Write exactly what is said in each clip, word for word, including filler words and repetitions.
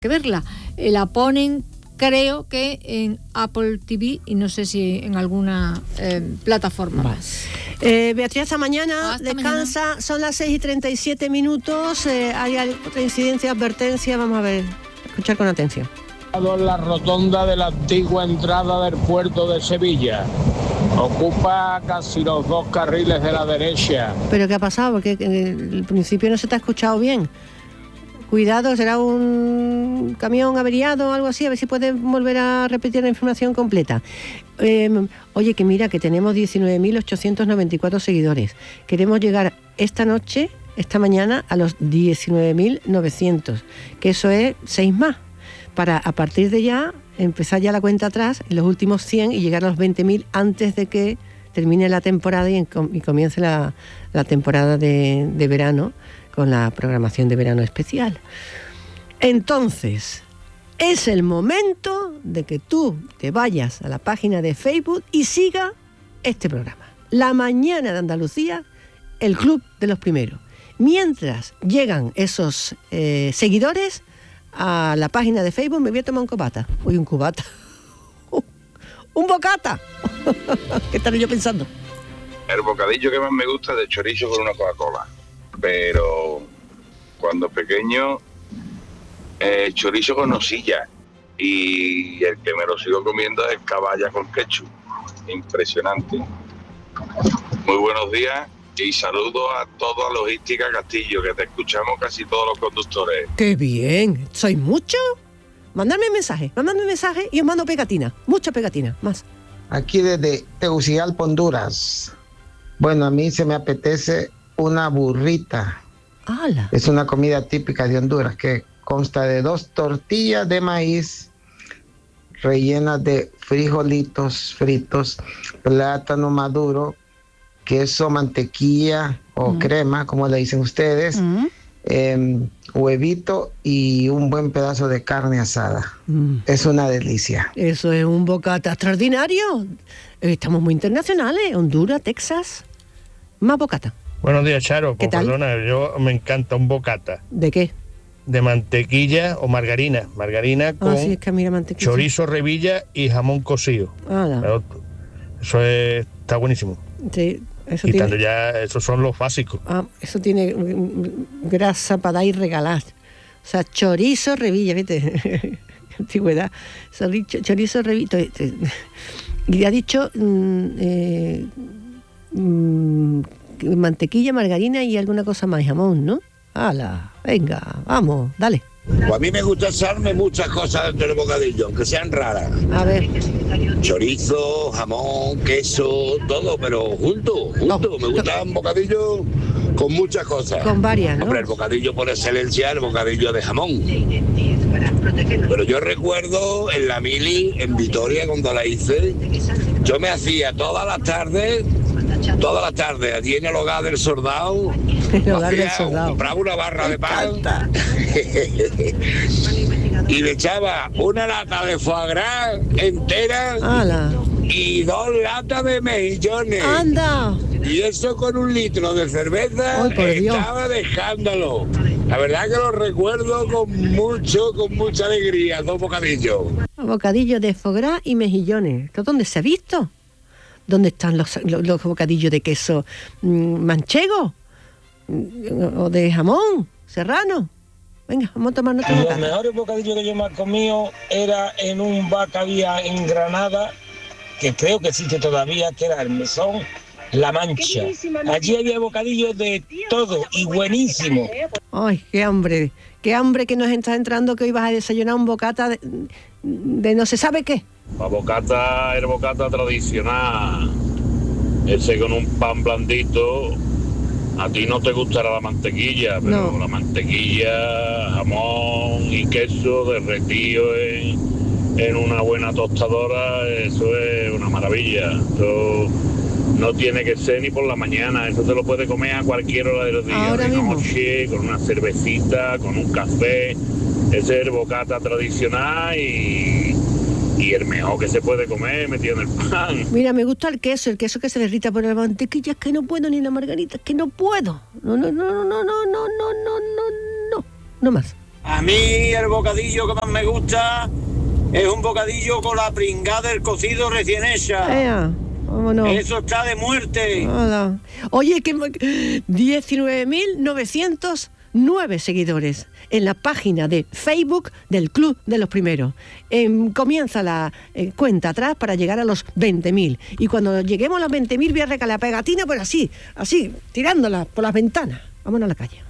que verla. Eh, la ponen, creo que en Apple T V y no sé si en alguna eh, plataforma vale. más. Eh, Beatriz, hasta mañana, hasta descansa, mañana. Son las seis y treinta y siete minutos, eh, hay otra incidencia, advertencia, vamos a ver, escuchar con atención. En la rotonda de la antigua entrada del puerto de Sevilla. Ocupa casi los dos carriles de la derecha. ¿Pero qué ha pasado? Porque en el principio no se te ha escuchado bien. Cuidado, será un camión averiado o algo así, a ver si puedes volver a repetir la información completa. Eh, oye, que mira, que tenemos diecinueve mil ochocientos noventa y cuatro seguidores. Queremos llegar esta noche, esta mañana, a los diecinueve mil novecientos, que eso es seis más, para a partir de ya empezar ya la cuenta atrás en los últimos cien y llegar a los veinte mil antes de que termine la temporada y, en, y comience la, la temporada de, de verano, con la programación de verano especial. Entonces, es el momento de que tú te vayas a la página de Facebook y siga este programa. La Mañana de Andalucía, el Club de los Primeros. Mientras llegan esos eh, seguidores a la página de Facebook, me voy a tomar un cubata. Uy, un cubata. ¡Un bocata! ¿Qué estaré yo pensando? El bocadillo que más me gusta es de chorizo con una Coca-Cola. Pero cuando pequeño, eh, chorizo con nocilla. Y el que me lo sigo comiendo es caballa con ketchup. Impresionante. Muy buenos días y saludos a toda Logística Castillo, que te escuchamos casi todos los conductores. ¡Qué bien! ¿Sois mucho? Mandadme mensaje, mandadme mensaje y os mando pegatina. Mucha pegatina, más. Aquí desde Tegucigalpa, Honduras. Bueno, a mí se me apetece una burrita. ¡Hala! Es una comida típica de Honduras que consta de dos tortillas de maíz rellenas de frijolitos fritos, plátano maduro, queso, mantequilla o mm. crema, como le dicen ustedes, mm. eh, huevito y un buen pedazo de carne asada. Mm. Es una delicia. Eso es un bocata extraordinario. Estamos muy internacionales. Honduras, Texas. Más bocata. Buenos días, Charo. ¿Qué pues tal? Perdona, yo me encanta un bocata. ¿De qué? De mantequilla o margarina. Margarina con ah, sí, es que mira, mantequilla. Chorizo, revilla y jamón cocido. Ah, eso es, está buenísimo. Sí, eso Quitando tiene... ya, esos son los básicos. Ah, eso tiene grasa para dar y regalar. O sea, chorizo, revilla, ¿viste? Antigüedad. Chorizo, revilla. Y ha dicho... Mm, eh, mm, mantequilla, margarina y alguna cosa más, jamón, ¿no? ¡Hala! Venga, vamos, dale. Pues a mí me gusta echarme muchas cosas dentro del bocadillo, aunque sean raras. A ver. Chorizo, jamón, queso, todo, pero junto, junto. No, me gusta un bocadillo con muchas cosas. Con varias, ¿no? Hombre, el bocadillo por excelencia, el bocadillo de jamón. Pero yo recuerdo en la mili, en Vitoria, cuando la hice, yo me hacía todas las tardes, todas las tardes, allí en el hogar del soldado, el hogar del soldado. Compraba una barra de pan y le echaba una lata de foie gras entera. ¡Hala! Y dos latas de mejillones. ¡Anda! Y eso con un litro de cerveza. ¡Ay, estaba de escándalo. La verdad que lo recuerdo con mucho, con mucha alegría, dos bocadillos. Bocadillos de foie gras y mejillones. ¿Esto dónde se ha visto? ¿Dónde están los, los, los bocadillos de queso mmm, manchego? ¿O de jamón serrano? Venga, vamos a tomar nuestro Los bocadillo. mejores bocadillos que yo me he comido era en un bar que había en Granada, que creo que existe todavía, que era el Mesón La Mancha. Allí había bocadillos de todo y buenísimo. Ay, qué hambre, qué hambre que nos está entrando, que hoy vas a desayunar un bocata de, de no se sabe qué. La bocata, el bocata tradicional, ese con un pan blandito. A ti no te gustará la mantequilla, pero no. La mantequilla, jamón y queso derretido en, en una buena tostadora, eso es una maravilla. Eso no tiene que ser ni por la mañana, eso te lo puede comer a cualquier hora de los días, ahora de mismo. Noche, con una cervecita, con un café. Ese es el bocata tradicional y... y el mejor que se puede comer metido en el pan. Mira, me gusta el queso, el queso que se derrita por la mantequilla, es que no puedo, ni la margarita, es que no puedo. No, no, no, no, no, no, no, no, no, no, no más. A mí el bocadillo que más me gusta es un bocadillo con la pringada del cocido recién hecha. Ea, vámonos. Eso está de muerte. Hola. Oye, que diecinueve mil novecientos nueve seguidores en la página de Facebook del Club de los Primeros. Eh, comienza la eh, cuenta atrás para llegar a los veinte mil. Y cuando lleguemos a los veinte mil voy a recalar la pegatina, pues así, así, tirándola por las ventanas. Vámonos a la calle.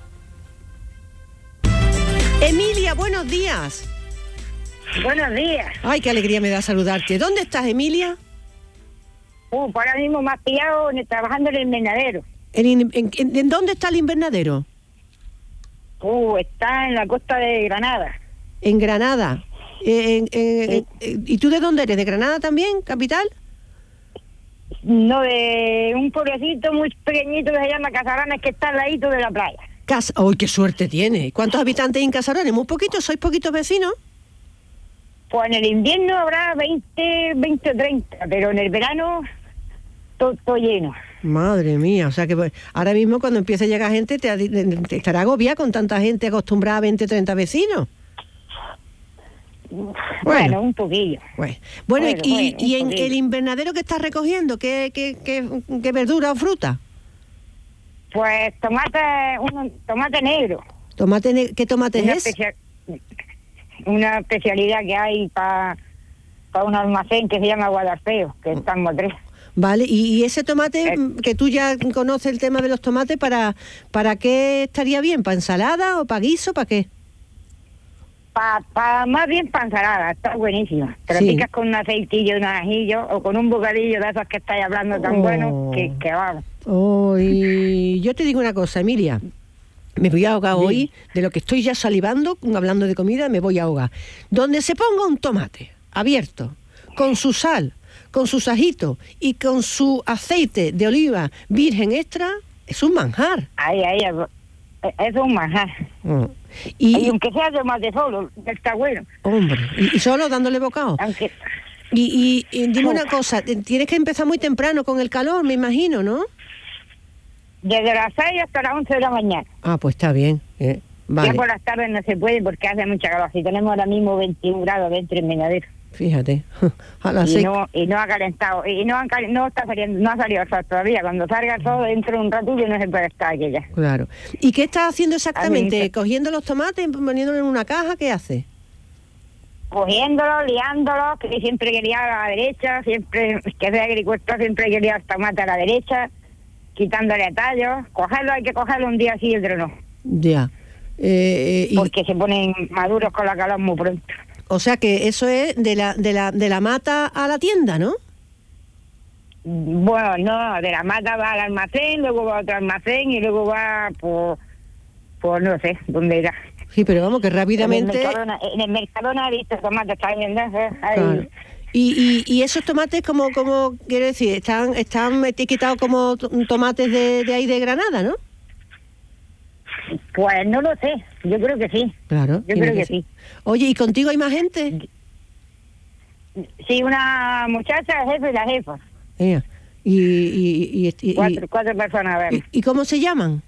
Emilia, buenos días. Buenos días. Ay, qué alegría me da saludarte. ¿Dónde estás, Emilia? Uh, ahora mismo me has pillado trabajando en el invernadero. ¿En, en, en, ¿En dónde está el invernadero? Uh, está en la costa de Granada. En Granada. Eh, en, eh, sí. eh, ¿Y tú de dónde eres? ¿De Granada también, capital? No, de un pueblecito muy pequeñito que se llama Casarones, que está al ladito de la playa. Casa. ¡Uy, qué suerte tiene! ¿Cuántos habitantes hay en Casarones? ¿Muy poquitos? ¿Sois poquitos vecinos? Pues en el invierno habrá veinte, veinte o treinta, pero en el verano todo, todo lleno. Madre mía, o sea que pues, ahora mismo cuando empiece a llegar gente te, te estará agobiada con tanta gente acostumbrada a veinte, treinta vecinos. Bueno, bueno un poquillo. Bueno, bueno, bueno y, bueno, y en poquillo. El invernadero que estás recogiendo, ¿qué, qué, qué, qué verdura o fruta? Pues tomate, un tomate negro. Tomate ne ¿Qué tomate una es? Especia una especialidad que hay para pa un almacén que se llama Guadalfeo, que están tres. Vale, y, y ese tomate, eh, que tú ya conoces el tema de los tomates, ¿para, para qué estaría bien? ¿Para ensalada o para guiso? ¿Para qué? Pa, pa, más bien para ensalada, está buenísima. Te lo Sí. picas con un aceitillo, un ajillo o con un bocadillo de esos que estáis hablando tan Oh. bueno que, que vamos. Oh, y yo te digo una cosa, Emilia. Me voy a ahogar hoy, de lo que estoy ya salivando, hablando de comida, me voy a ahogar. Donde se ponga un tomate abierto, con su sal, con sus ajitos y con su aceite de oliva virgen extra, es un manjar. Ahí, ahí, es, es un manjar. Mm. Y, y aunque sea tomate solo, está bueno. Hombre, y, y solo dándole bocado. Aunque... Y, y, y dime una cosa, tienes que empezar muy temprano con el calor, me imagino, ¿no? Desde las seis hasta las once de la mañana. Ah, pues está bien. Eh, vale. Ya por las tardes no se puede porque hace mucha calor. Si tenemos ahora mismo veintiún grados dentro del invernadero. Fíjate. A las y, seis... no, y no ha calentado. Y no, han cal... no está saliendo, no ha salido el sol todavía. Cuando salga el sol dentro de un ratillo no se puede estar aquí ya. Claro. ¿Y qué estás haciendo exactamente? Mí, ¿Cogiendo los tomates, poniéndolos en una caja? ¿Qué haces? Cogiéndolos, liándolos, que siempre quería a la derecha, siempre que sea agricultor siempre quería el tomate a la derecha, quitándole tallos. Cogerlo hay que cogerlo un día sí y otro no. Ya. Eh, y... Porque se ponen maduros con la calor muy pronto. O sea que eso es de la, de la, de la mata a la tienda, ¿no? Bueno, no, de la mata va al almacén, luego va a otro almacén y luego va por, por no sé, dónde irá. Sí, pero vamos, que rápidamente... En el Mercadona, en el Mercadona he visto tomates también, ¿no? Claro. Y, y, y esos tomates, como, como quiero decir, están, están etiquetados como tomates de, de ahí de Granada, ¿no? Pues no lo sé, yo creo que sí. Claro. Yo creo que, que sí. Oye, ¿y contigo hay más gente? Sí, una muchacha, el jefe y la jefa. Yeah. Y, y, y, y, cuatro, cuatro personas, a ver. ¿Y, ¿Y cómo se llaman?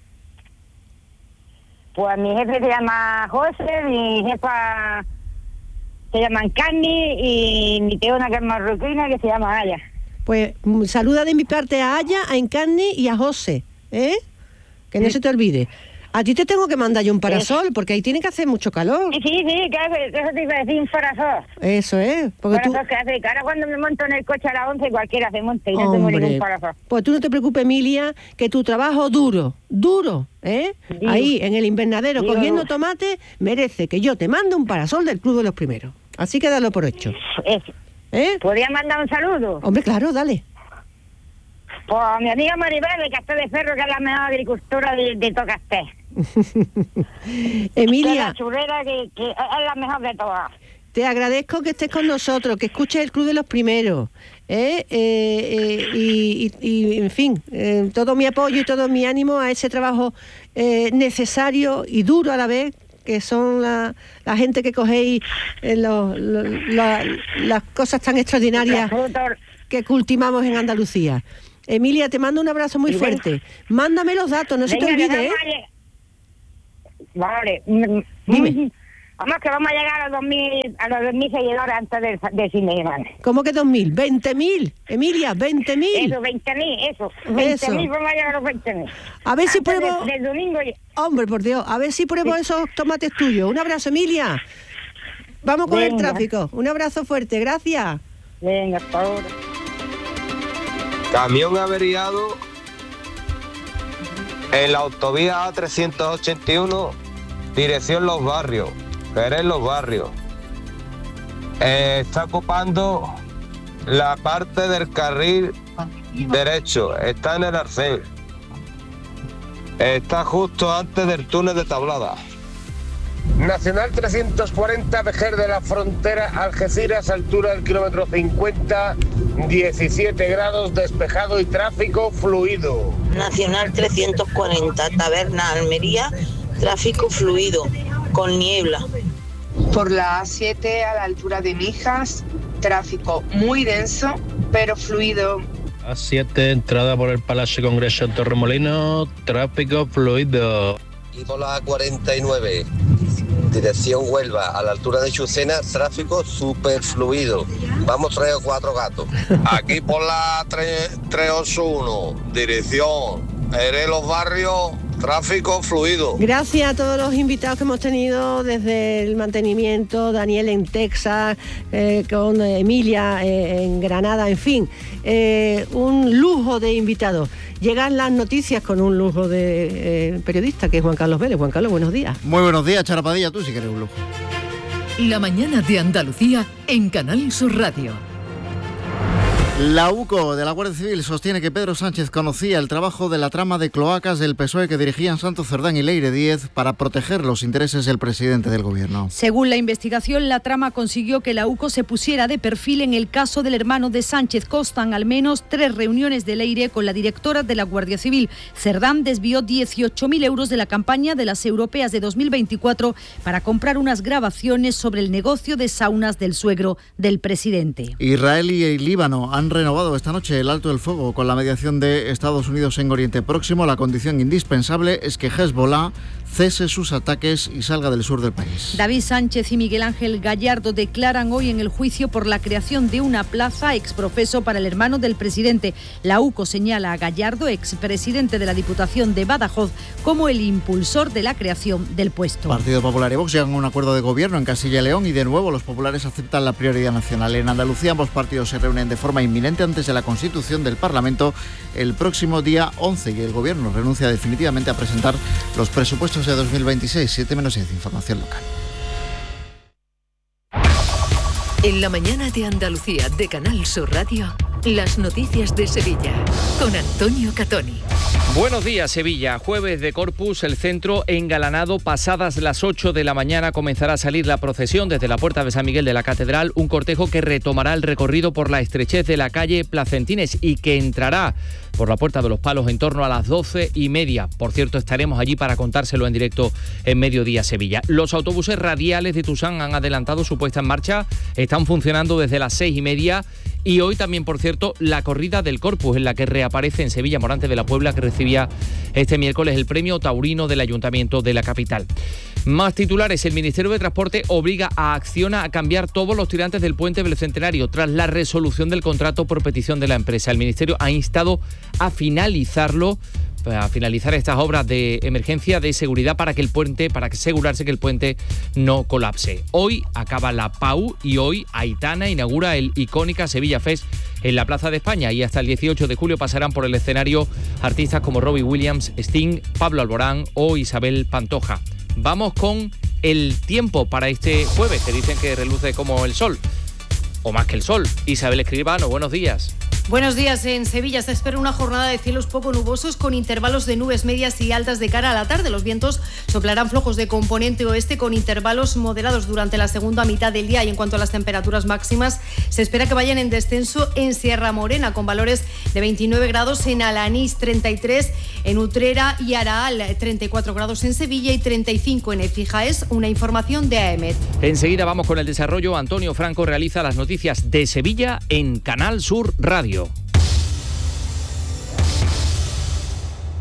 Pues mi jefe se llama José, mi jefa se llama Encarni y mi teona que es marroquina que se llama Aya. Pues saluda de mi parte a Aya, a Encarni y a José, ¿eh? Que no sí. se te olvide. A ti te tengo que mandar yo un parasol, porque ahí tiene que hacer mucho calor. Sí, sí, sí, claro, eso te iba a decir, un parasol. Eso es. Porque parasol tú... que hace, que ahora cuando me monto en el coche a las once, cualquiera se monta y no tengo ningún parasol. Pues tú no te preocupes, Emilia, que tu trabajo duro, duro, ¿eh? Digo, ahí, en el invernadero, digo, cogiendo tomate, merece que yo te mande un parasol del Club de los Primeros. Así que dalo por hecho. Eso. ¿Eh? ¿Podría mandar un saludo? Hombre, claro, dale. Pues a mi amiga Maribel de Castel de Ferro, que es la mejor agricultora de, de Tocasté. Emilia, que la churrera que, que es la mejor de todas. Te agradezco que estés con nosotros, que escuches el Club de los Primeros, ¿eh? Eh, eh, y, y, y, en fin, eh, todo mi apoyo y todo mi ánimo a ese trabajo eh, necesario y duro a la vez, que son la, la gente que cogéis eh, lo, lo, la, las cosas tan extraordinarias que cultivamos en Andalucía. Emilia, te mando un abrazo muy fuerte. Mándame los datos, no se te olvide, ¿eh? Vale. Dime. Vamos, que vamos a llegar a los dos mil, a los dos mil seguidores antes del, del fin de semana. ¿Cómo que dos mil? ¿veinte mil? Emilia, ¿veinte mil? Eso, veinte mil, eso. veinte mil, vamos a llegar a los veinte mil. A ver si antes pruebo... Del, del domingo... Hombre, por Dios, a ver si pruebo sí. esos tomates tuyos. Un abrazo, Emilia. Vamos con Venga. el tráfico. Un abrazo fuerte, gracias. Venga, hasta ahora. Camión averiado en la autovía A trescientos ochenta y uno, dirección Los Barrios, Jerez Los Barrios. Eh, está ocupando la parte del carril derecho, está en el arcén. Está justo antes del túnel de Tablada. Nacional trescientos cuarenta, Vejer de la Frontera, Algeciras, altura del kilómetro cincuenta, diecisiete grados, despejado y tráfico fluido. Nacional trescientos cuarenta, Taberna, Almería, tráfico fluido, con niebla. Por la A siete a la altura de Mijas, tráfico muy denso, pero fluido. A siete, entrada por el Palacio Congreso en Torremolinos, tráfico fluido. Y por la A cuarenta y nueve, dirección Huelva, a la altura de Chucena, tráfico súper fluido. Vamos tres o cuatro gatos. Aquí por la trescientos uno, dirección Jerez Los Barrios, tráfico fluido. Gracias a todos los invitados que hemos tenido desde el mantenimiento, Daniel en Texas, eh, con Emilia eh, en Granada, en fin, eh, un lujo de invitados. Llegan las noticias con un lujo de eh, periodista, que es Juan Carlos Vélez. Juan Carlos, buenos días. Muy buenos días, Charapadilla, tú sí que eres un lujo. La mañana de Andalucía en Canal Sur Radio. La UCO de la Guardia Civil sostiene que Pedro Sánchez conocía el trabajo de la trama de cloacas del P S O E que dirigían Santos Cerdán y Leire Díez para proteger los intereses del presidente del gobierno. Según la investigación, la trama consiguió que la UCO se pusiera de perfil en el caso del hermano de Sánchez. Constan al menos tres reuniones de Leire con la directora de la Guardia Civil. Cerdán desvió dieciocho mil euros de la campaña de las europeas de dos mil veinticuatro para comprar unas grabaciones sobre el negocio de saunas del suegro del presidente. Israel y Líbano han renovado esta noche el alto del fuego con la mediación de Estados Unidos en Oriente Próximo. La condición indispensable es que Hezbollah cese sus ataques y salga del sur del país. David Sánchez y Miguel Ángel Gallardo declaran hoy en el juicio por la creación de una plaza exprofeso para el hermano del presidente. La UCO señala a Gallardo, expresidente de la Diputación de Badajoz, como el impulsor de la creación del puesto. Partido Popular y Vox llegan a un acuerdo de gobierno en Castilla y León y de nuevo los populares aceptan la prioridad nacional. En Andalucía ambos partidos se reúnen de forma inminente antes de la constitución del Parlamento el próximo día once y el gobierno renuncia definitivamente a presentar los presupuestos de dos mil veintiséis. siete menos diez, información local. En la mañana de Andalucía de Canal Sur Radio, las noticias de Sevilla con Antonio Catoni. Buenos días, Sevilla. Jueves de Corpus, el centro engalanado. Pasadas las ocho de la mañana comenzará a salir la procesión desde la Puerta de San Miguel de la Catedral, un cortejo que retomará el recorrido por la estrechez de la calle Placentines y que entrará por la Puerta de los Palos en torno a las doce y media. Por cierto, estaremos allí para contárselo en directo en Mediodía Sevilla. Los autobuses radiales de Tusán han adelantado su puesta en marcha, están funcionando desde las seis y media. Y hoy también, por cierto, la corrida del Corpus, en la que reaparece en Sevilla Morante de la Puebla, que recibía este miércoles el premio taurino del Ayuntamiento de la capital. Más titulares. El Ministerio de Transporte obliga a Acciona a cambiar todos los tirantes del puente del Centenario tras la resolución del contrato por petición de la empresa. El Ministerio ha instado a finalizarlo, a finalizar estas obras de emergencia de seguridad para que el puente, para asegurarse que el puente no colapse. Hoy acaba la PAU y hoy Aitana inaugura el icónica Sevilla Fest en la Plaza de España y hasta el dieciocho de julio pasarán por el escenario artistas como Robbie Williams, Sting, Pablo Alborán o Isabel Pantoja. Vamos con el tiempo para este jueves, que dicen que reluce como el sol, o más que el sol. Isabel Escribano, buenos días. Buenos días. En Sevilla se espera una jornada de cielos poco nubosos con intervalos de nubes medias y altas de cara a la tarde. Los vientos soplarán flojos de componente oeste con intervalos moderados durante la segunda mitad del día. Y en cuanto a las temperaturas máximas, se espera que vayan en descenso en Sierra Morena, con valores de veintinueve grados en Alanís, treinta y tres en Utrera y Araal, treinta y cuatro grados en Sevilla y treinta y cinco en Écija. Es una información de A E M E T. Enseguida vamos con el desarrollo. Antonio Franco realiza las noticias de Sevilla en Canal Sur Radio.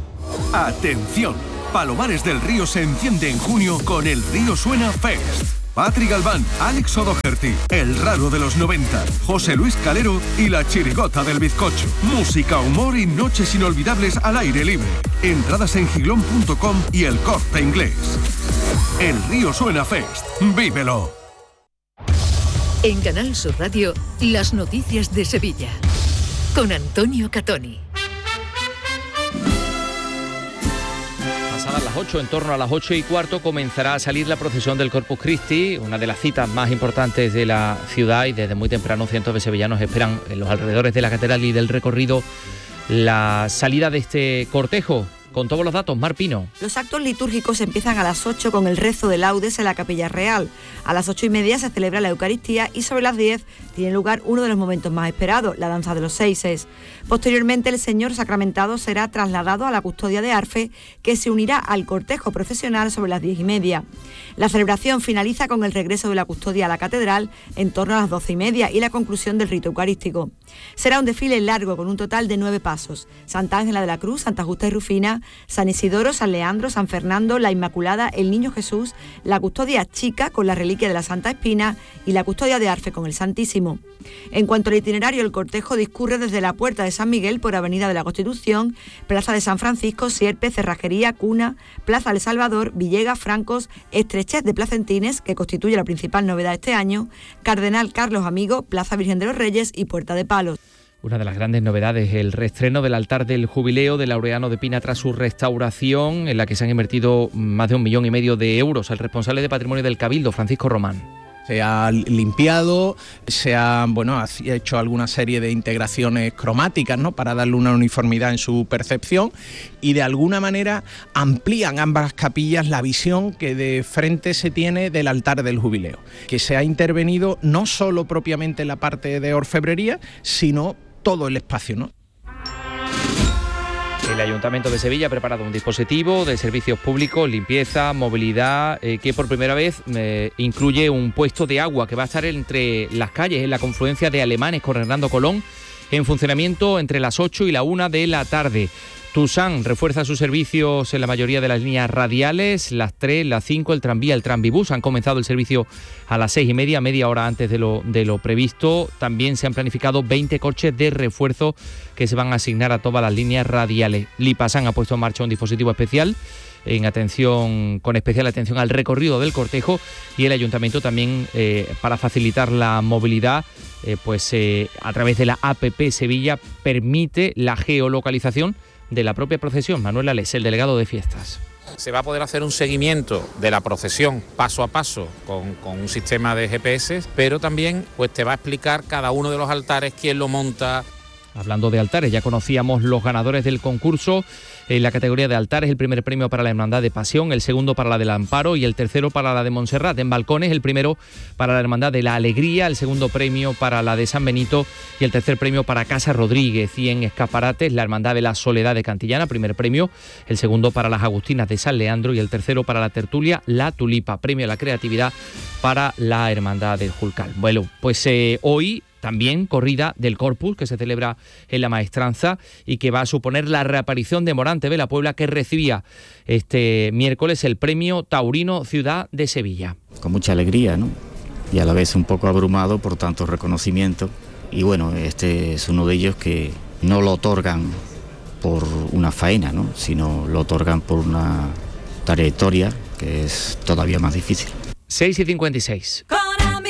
Atención, Palomares del Río se enciende en junio con el Río Suena Fest. Patri Galván, Alex O'Doherty, El Raro de los noventa, José Luis Calero y La Chirigota del Bizcocho. Música, humor y noches inolvidables al aire libre. Entradas en gilón punto com y El Corte Inglés. El Río Suena Fest. ¡Vívelo! En Canal Sur Radio, las noticias de Sevilla. Con Antonio Catoni. Pasadas las ocho, en torno a las ocho y cuarto, comenzará a salir la procesión del Corpus Christi, una de las citas más importantes de la ciudad, y desde muy temprano cientos de sevillanos esperan en los alrededores de la catedral y del recorrido la salida de este cortejo. Con todos los datos, Mar Pino. Los actos litúrgicos empiezan a las ocho con el rezo de laudes en la Capilla Real. A las ocho y media se celebra la Eucaristía y sobre las diez tiene lugar uno de los momentos más esperados, la danza de los seises. Posteriormente, el Señor sacramentado será trasladado a la custodia de Arfe, que se unirá al cortejo procesional sobre las diez y media. La celebración finaliza con el regreso de la custodia a la catedral en torno a las doce y media y la conclusión del rito eucarístico. Será un desfile largo con un total de nueve pasos: Santa Ángela de la Cruz, Santa Justa y Rufina, San Isidoro, San Leandro, San Fernando, la Inmaculada, el Niño Jesús, la custodia chica con la reliquia de la Santa Espina y la custodia de Arfe con el Santísimo. En cuanto al itinerario, el cortejo discurre desde la Puerta de San Miguel por Avenida de la Constitución, Plaza de San Francisco, Sierpe, Cerrajería, Cuna, Plaza del Salvador, Villegas, Francos, Estrechez de Placentines, que constituye la principal novedad este año, Cardenal Carlos Amigo, Plaza Virgen de los Reyes y Puerta de Palos. Una de las grandes novedades, el reestreno del altar del jubileo de Laureano de Pina tras su restauración, en la que se han invertido más de un millón y medio de euros. El responsable de Patrimonio del Cabildo, Francisco Román. Se ha limpiado, se ha bueno, ha hecho alguna serie de integraciones cromáticas, ¿no?, para darle una uniformidad en su percepción, y de alguna manera amplían ambas capillas la visión que de frente se tiene del altar del jubileo, que se ha intervenido no solo propiamente en la parte de orfebrería, sino todo el espacio, ¿no? El Ayuntamiento de Sevilla ha preparado un dispositivo de servicios públicos, limpieza, movilidad, eh, que por primera vez eh, incluye un puesto de agua que va a estar entre las calles, en la confluencia de Alemanes con Hernando Colón, en funcionamiento entre las ocho y la una de la tarde. Tusán refuerza sus servicios en la mayoría de las líneas radiales, las tres, las cinco, el tranvía, el tranvibús. Han comenzado el servicio a las seis y media, media hora antes de lo, de lo previsto. También se han planificado veinte coches de refuerzo que se van a asignar a todas las líneas radiales. Lipasán ha puesto en marcha un dispositivo especial en atención, con especial atención al recorrido del cortejo, y el Ayuntamiento también, eh, para facilitar la movilidad, eh, pues eh, a través de la A P P Sevilla permite la geolocalización de la propia procesión. Manuel Alés, el delegado de fiestas. Se va a poder hacer un seguimiento de la procesión paso a paso con, con un sistema de G P S, pero también pues te va a explicar cada uno de los altares, quién lo monta. Hablando de altares, ya conocíamos los ganadores del concurso. En la categoría de altares, el primer premio para la Hermandad de Pasión, el segundo para la del Amparo y el tercero para la de Montserrat. En balcones, el primero para la Hermandad de la Alegría, el segundo premio para la de San Benito y el tercer premio para Casa Rodríguez. Y en escaparates, la Hermandad de la Soledad de Cantillana, primer premio, el segundo para las Agustinas de San Leandro y el tercero para la tertulia La Tulipa, premio a la creatividad para la Hermandad del Julcal. Bueno, pues eh, hoy también corrida del Corpus, que se celebra en la Maestranza y que va a suponer la reaparición de Morante Vela Puebla, que recibía este miércoles el premio Taurino Ciudad de Sevilla. Con mucha alegría, ¿no?, y a la vez un poco abrumado por tantos reconocimientos. Y bueno, este es uno de ellos que no lo otorgan por una faena, ¿no?, sino lo otorgan por una trayectoria que es todavía más difícil. seis y cincuenta y seis.